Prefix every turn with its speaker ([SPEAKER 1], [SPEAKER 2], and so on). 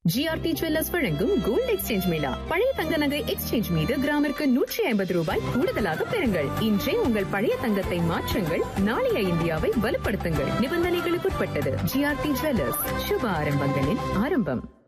[SPEAKER 1] GRT jewellers வழங்கும் gold exchange Mela. பழைய தங்க நகை எக்ஸ்சேஞ்ச் மீது கிராமிற்கு 150 ரூபாய் கூடுதலாக பெறுங்கள். இன்றே உங்கள் பழைய தங்கத்தை மாற்றுங்கள், நாளைய இந்தியாவை வலுப்படுத்துங்கள். நிபந்தனைகளுக்குட்பட்டது. ஜிஆர்டி ஜுவல்லர்ஸ், சுப ஆரம்பங்களின் ஆரம்பம்.